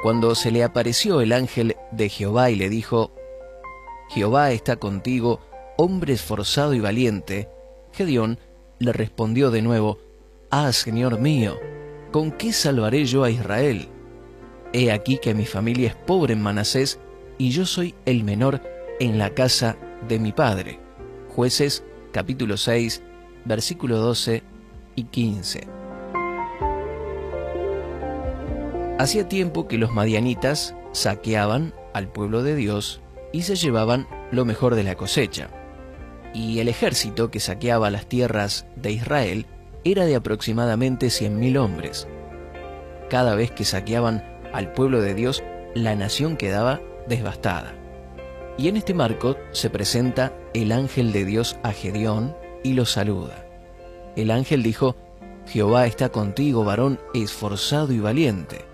Cuando se le apareció el ángel de Jehová y le dijo: Jehová está contigo, hombre esforzado y valiente, Gedeón le respondió de nuevo: Ah, Señor mío, ¿con qué salvaré yo a Israel? He aquí que mi familia es pobre en Manasés, y yo soy el menor en la casa de mi padre. Jueces, capítulo 6, versículos 12 y 15. Hacía tiempo que los madianitas saqueaban al pueblo de Dios y se llevaban lo mejor de la cosecha. Y el ejército que saqueaba las tierras de Israel era de aproximadamente 100.000 hombres. Cada vez que saqueaban al pueblo de Dios, la nación quedaba devastada. Y en este marco se presenta el ángel de Dios a Gedeón y lo saluda. El ángel dijo: Jehová está contigo, varón esforzado y valiente.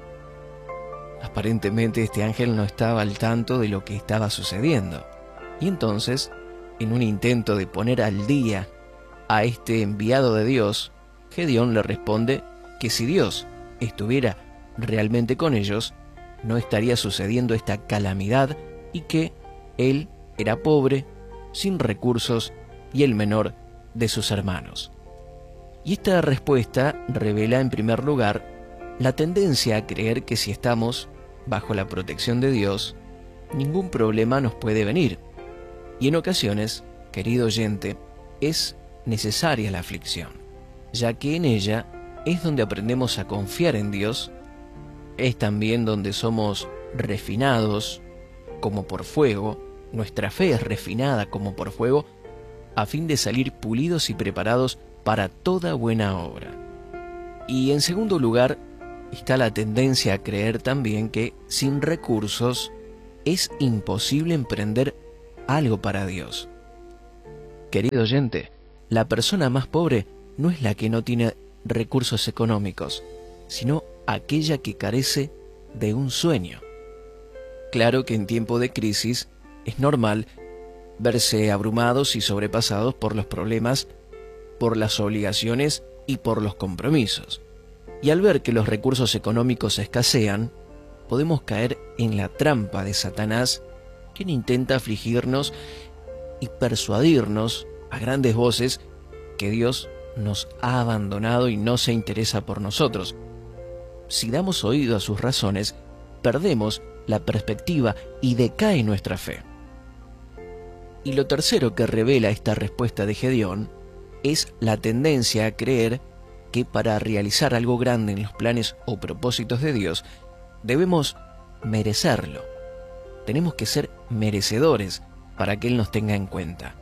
Aparentemente este ángel no estaba al tanto de lo que estaba sucediendo. Y entonces, en un intento de poner al día a este enviado de Dios, Gedeón le responde que si Dios estuviera realmente con ellos, no estaría sucediendo esta calamidad y que él era pobre, sin recursos y el menor de sus hermanos. Y esta respuesta revela en primer lugar la tendencia a creer que si estamos bajo la protección de Dios, ningún problema nos puede venir. Y en ocasiones, querido oyente, es necesaria la aflicción, ya que en ella es donde aprendemos a confiar en Dios, es también donde somos refinados como por fuego, nuestra fe es refinada como por fuego, a fin de salir pulidos y preparados para toda buena obra. Y en segundo lugar, está la tendencia a creer también que sin recursos es imposible emprender algo para Dios. Querido oyente, la persona más pobre no es la que no tiene recursos económicos, sino aquella que carece de un sueño. Claro que en tiempo de crisis es normal verse abrumados y sobrepasados por los problemas, por las obligaciones y por los compromisos. Y al ver que los recursos económicos escasean, podemos caer en la trampa de Satanás, quien intenta afligirnos y persuadirnos a grandes voces que Dios nos ha abandonado y no se interesa por nosotros. Si damos oído a sus razones, perdemos la perspectiva y decae nuestra fe. Y lo tercero que revela esta respuesta de Gedeón es la tendencia a creer que para realizar algo grande en los planes o propósitos de Dios, debemos merecerlo. Tenemos que ser merecedores para que Él nos tenga en cuenta.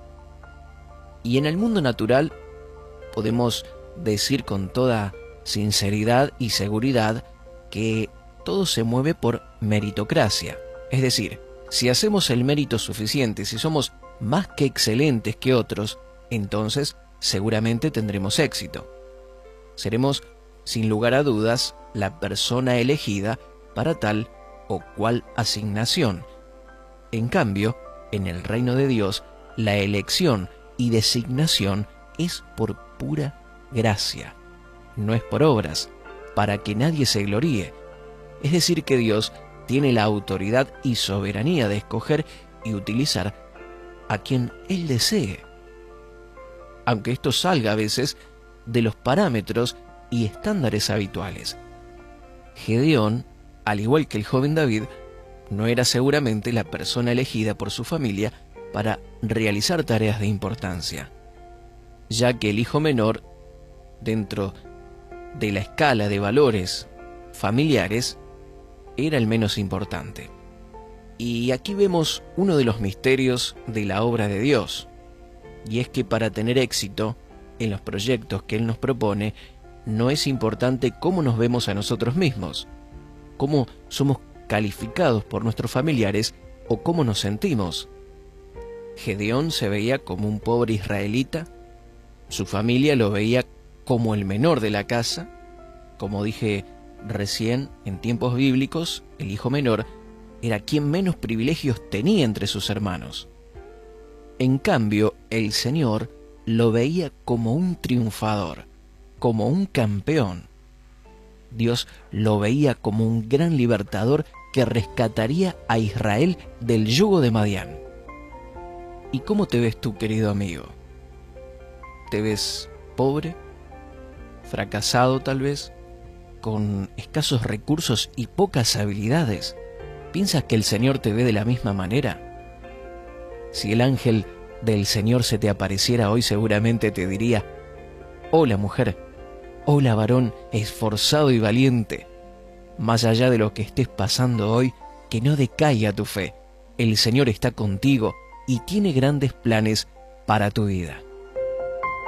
Y en el mundo natural podemos decir con toda sinceridad y seguridad que todo se mueve por meritocracia. Es decir, si hacemos el mérito suficiente, si somos más que excelentes que otros, entonces seguramente tendremos éxito. Seremos, sin lugar a dudas, la persona elegida para tal o cual asignación. En cambio, en el reino de Dios, la elección y designación es por pura gracia, no es por obras, para que nadie se gloríe. Es decir, que Dios tiene la autoridad y soberanía de escoger y utilizar a quien Él desee, aunque esto salga a veces de los parámetros y estándares habituales. Gedeón, al igual que el joven David, no era seguramente la persona elegida por su familia para realizar tareas de importancia, ya que el hijo menor, dentro de la escala de valores familiares, era el menos importante. Y aquí vemos uno de los misterios de la obra de Dios, y es que para tener éxito en los proyectos que Él nos propone, no es importante cómo nos vemos a nosotros mismos, cómo somos calificados por nuestros familiares o cómo nos sentimos. Gedeón se veía como un pobre israelita, su familia lo veía como el menor de la casa. Como dije recién, en tiempos bíblicos, el hijo menor era quien menos privilegios tenía entre sus hermanos. En cambio, el Señor lo veía como un triunfador, como un campeón. Dios lo veía como un gran libertador que rescataría a Israel del yugo de Madián. ¿Y cómo te ves tú, querido amigo? ¿Te ves pobre? ¿Fracasado tal vez? ¿Con escasos recursos y pocas habilidades? ¿Piensas que el Señor te ve de la misma manera? Si el ángel del Señor se te apareciera hoy, seguramente te diría: hola mujer, hola varón esforzado y valiente. Más allá de lo que estés pasando hoy, que no decaiga tu fe. El Señor está contigo y tiene grandes planes para tu vida.